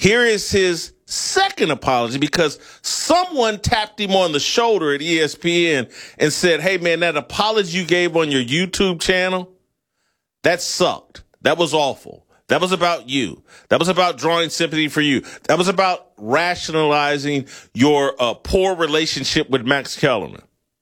Here is his second apology because someone tapped him on the shoulder at ESPN and said, hey, man, that apology you gave on your YouTube channel, that sucked. That was awful. That was about you. That was about drawing sympathy for you. That was about rationalizing your poor relationship with Max Kellerman.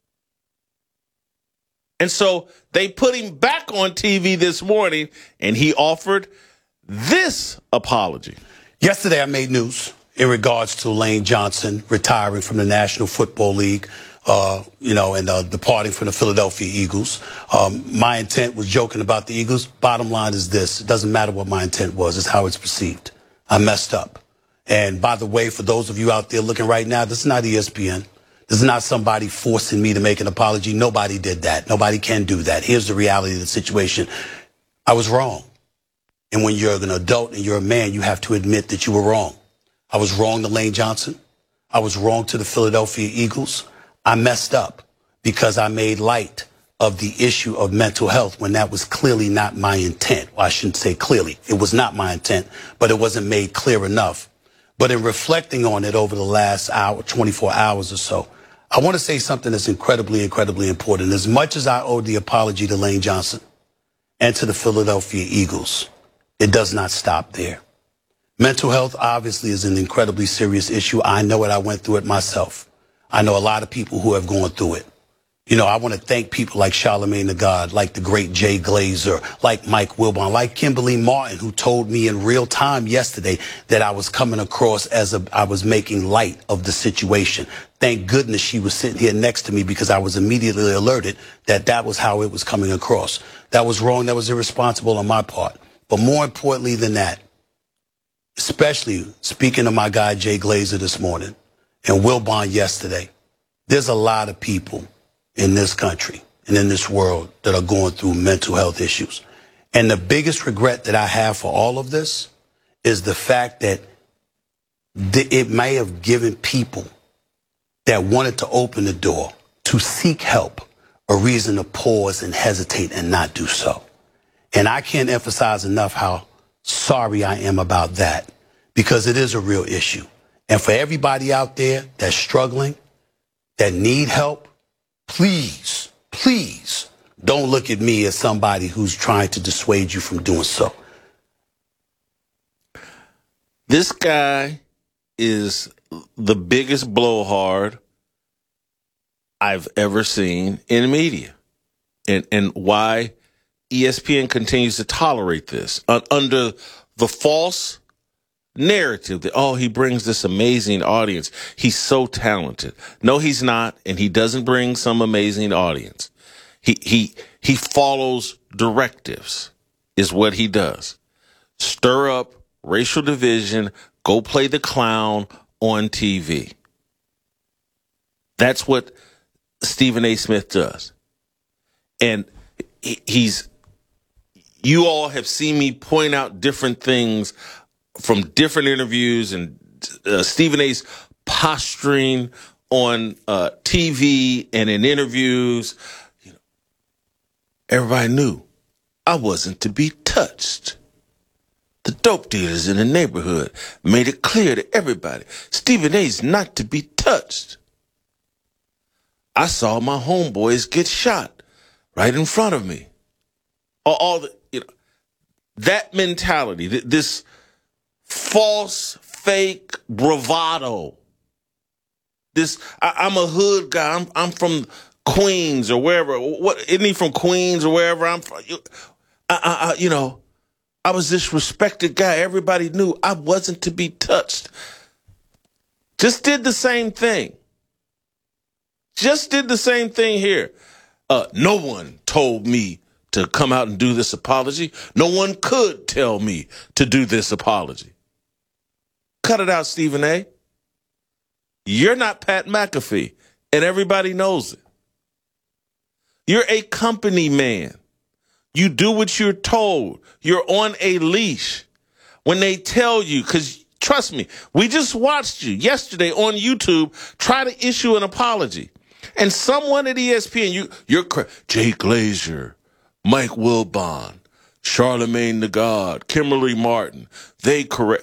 And so they put him back on TV this morning, and he offered this apology. Yesterday, I made news in regards to Lane Johnson retiring from the National Football League, and departing from the Philadelphia Eagles. My intent was joking about the Eagles. Bottom line is this. It doesn't matter what my intent was. It's how it's perceived. I messed up. And by the way, for those of you out there looking right now, this is not ESPN. This is not somebody forcing me to make an apology. Nobody did that. Nobody can do that. Here's the reality of the situation. I was wrong. And when you're an adult and you're a man, you have to admit that you were wrong. I was wrong to Lane Johnson. I was wrong to the Philadelphia Eagles. I messed up because I made light of the issue of mental health when that was clearly not my intent. Well, I shouldn't say clearly. It was not my intent, but it wasn't made clear enough. But in reflecting on it over the last 24 hours or so, I want to say something that's incredibly, incredibly important. As much as I owe the apology to Lane Johnson and to the Philadelphia Eagles, it does not stop there. Mental health obviously is an incredibly serious issue. I know it. I went through it myself. I know a lot of people who have gone through it. You know, I want to thank people like Charlamagne the God, like the great Jay Glazer, like Mike Wilbon, like Kimberly Martin, who told me in real time yesterday that I was coming across as I was making light of the situation. Thank goodness she was sitting here next to me because I was immediately alerted that that was how it was coming across. That was wrong. That was irresponsible on my part. But more importantly than that, especially speaking to my guy Jay Glazer this morning and Wilbon yesterday, there's a lot of people in this country and in this world that are going through mental health issues. And the biggest regret that I have for all of this is the fact that it may have given people that wanted to open the door to seek help a reason to pause and hesitate and not do so. And I can't emphasize enough how sorry I am about that, because it is a real issue. And for everybody out there that's struggling, that need help, please, please don't look at me as somebody who's trying to dissuade you from doing so. This guy is the biggest blowhard I've ever seen in media. And why ESPN continues to tolerate this under the false narrative that, oh, he brings this amazing audience. He's so talented. No, he's not. And he doesn't bring some amazing audience. He follows directives is what he does. Stir up racial division, go play the clown on TV. That's what Stephen A. Smith does. And you all have seen me point out different things from different interviews and Stephen A.'s posturing on TV and in interviews. You know, everybody knew I wasn't to be touched. The dope dealers in the neighborhood made it clear to everybody, Stephen A.'s not to be touched. I saw my homeboys get shot right in front of me. That mentality, this false, fake bravado. I'm a hood guy. I'm from Queens or wherever. What isn't he from Queens or wherever I'm from? I was this respected guy. Everybody knew I wasn't to be touched. Just did the same thing. Just did the same thing here. No one told me to come out and do this apology. No one could tell me to do this apology. Cut it out, Stephen A. You're not Pat McAfee, and everybody knows it. You're a company man. You do what you're told. You're on a leash. When they tell you, because trust me, we just watched you yesterday on YouTube try to issue an apology. And someone at ESPN, you're Jay Glazer, Mike Wilbon, Charlamagne the God, Kimberly Martin, they correct.